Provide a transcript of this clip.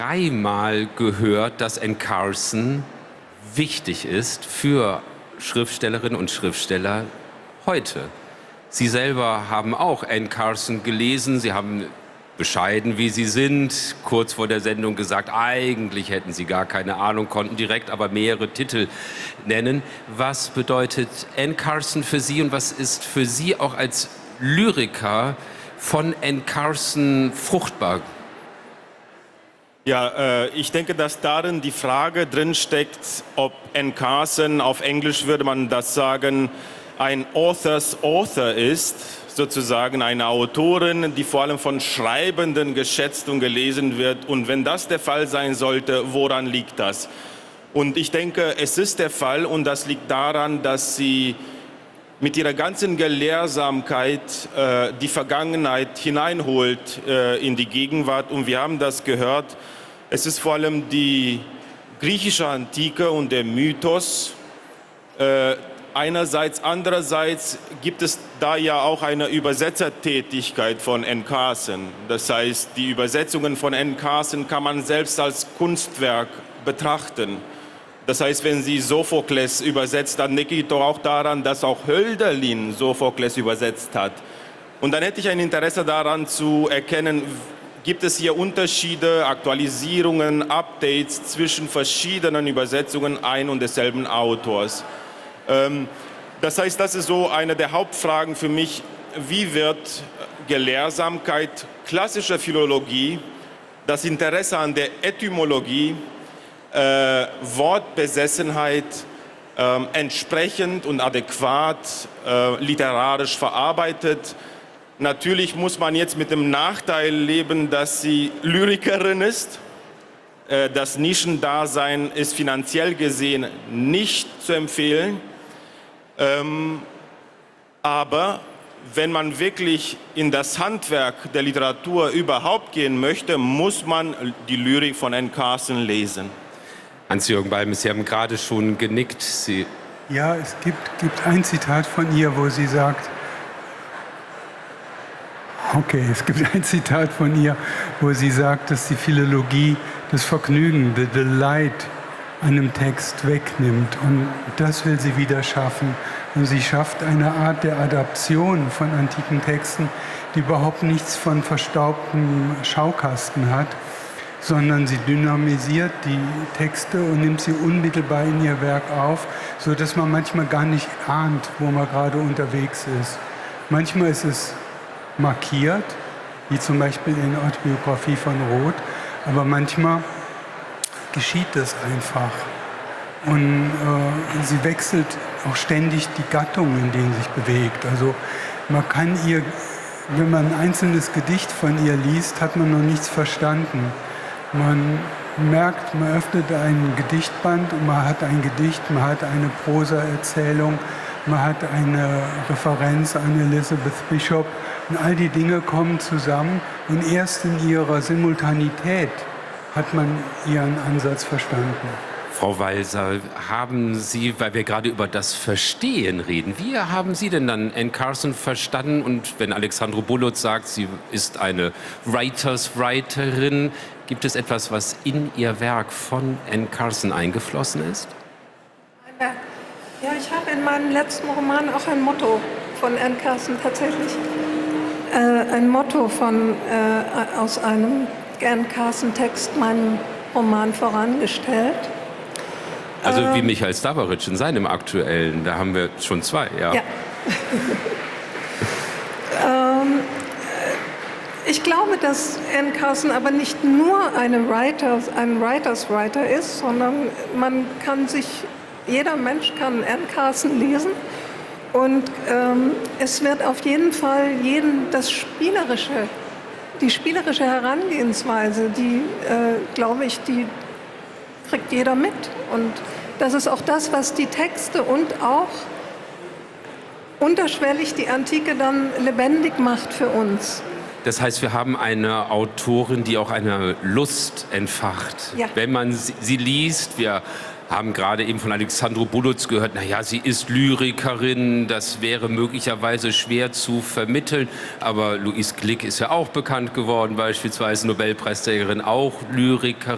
dreimal gehört, dass Anne Carson wichtig ist für Schriftstellerinnen und Schriftsteller heute. Sie selber haben auch Anne Carson gelesen. Sie haben, bescheiden wie Sie sind, kurz vor der Sendung gesagt, eigentlich hätten Sie gar keine Ahnung, konnten direkt aber mehrere Titel nennen. Was bedeutet Anne Carson für Sie und was ist für Sie auch als Lyriker von Anne Carson fruchtbar? Ja, ich denke, dass darin die Frage drin steckt, ob Anne Carson, auf Englisch würde man das sagen, ein Author's Author ist, sozusagen eine Autorin, die vor allem von Schreibenden geschätzt und gelesen wird. Und wenn das der Fall sein sollte, woran liegt das? Und ich denke, es ist der Fall und das liegt daran, dass sie mit ihrer ganzen Gelehrsamkeit die Vergangenheit hineinholt in die Gegenwart. Und wir haben das gehört, es ist vor allem die griechische Antike und der Mythos. Einerseits, andererseits gibt es da ja auch eine Übersetzertätigkeit von Anne Carson. Das heißt, die Übersetzungen von Anne Carson kann man selbst als Kunstwerk betrachten. Das heißt, wenn sie Sophokles übersetzt, dann denke ich doch auch daran, dass auch Hölderlin Sophokles übersetzt hat. Und dann hätte ich ein Interesse daran zu erkennen, gibt es hier Unterschiede, Aktualisierungen, Updates zwischen verschiedenen Übersetzungen ein und desselben Autors. Das heißt, das ist so eine der Hauptfragen für mich, wie wird Gelehrsamkeit, klassische Philologie, das Interesse an der Etymologie, Wortbesessenheit entsprechend und adäquat literarisch verarbeitet. Natürlich muss man jetzt mit dem Nachteil leben, dass sie Lyrikerin ist. Das Nischendasein ist finanziell gesehen nicht zu empfehlen. Aber wenn man wirklich in das Handwerk der Literatur überhaupt gehen möchte, muss man die Lyrik von Anne Carson lesen. Hans-Jürgen Balmes, Sie haben gerade schon genickt. Ja, es gibt ein Zitat von ihr, wo sie sagt, dass die Philologie das Vergnügen, the delight einem Text wegnimmt. Und das will sie wieder schaffen. Und sie schafft eine Art der Adaption von antiken Texten, die überhaupt nichts von verstaubtem Schaukasten hat, sondern sie dynamisiert die Texte und nimmt sie unmittelbar in ihr Werk auf, sodass man manchmal gar nicht ahnt, wo man gerade unterwegs ist. Manchmal ist es markiert, wie zum Beispiel in der Autobiografie von Roth, aber manchmal geschieht das einfach. Und sie wechselt auch ständig die Gattung, in denen sie sich bewegt. Also man kann ihr, wenn man ein einzelnes Gedicht von ihr liest, hat man noch nichts verstanden. Man merkt, man öffnet einen Gedichtband und man hat ein Gedicht, man hat eine Prosaerzählung, man hat eine Referenz an Elizabeth Bishop und all die Dinge kommen zusammen und erst in ihrer Simultanität hat man ihren Ansatz verstanden. Frau Walser, haben Sie, weil wir gerade über das Verstehen reden, wie haben Sie denn dann Anne Carson verstanden? Und wenn Alexandro Bullock sagt, sie ist eine Writerin, gibt es etwas, was in Ihr Werk von Anne Carson eingeflossen ist? Ja, ich habe in meinem letzten Roman auch ein Motto von Anne Carson tatsächlich. Ein Motto aus einem Anne Carson-Text meinem Roman vorangestellt. Also wie Michael Stavaric in seinem aktuellen, da haben wir schon zwei, ja. Ich glaube, dass Anne Carson aber nicht nur ein Writers Writer ist, sondern jeder Mensch kann Anne Carson lesen. Und es wird auf jeden Fall die spielerische Herangehensweise, die, glaube ich, die kriegt jeder mit. Und das ist auch das, was die Texte und auch unterschwellig die Antike dann lebendig macht für uns. Das heißt, wir haben eine Autorin, die auch eine Lust entfacht. Ja. Wenn man sie liest, wir haben gerade eben von Alexandro Bullock gehört, naja, sie ist Lyrikerin, das wäre möglicherweise schwer zu vermitteln. Aber Louise Glück ist ja auch bekannt geworden, beispielsweise Nobelpreisträgerin, auch Lyrikerin.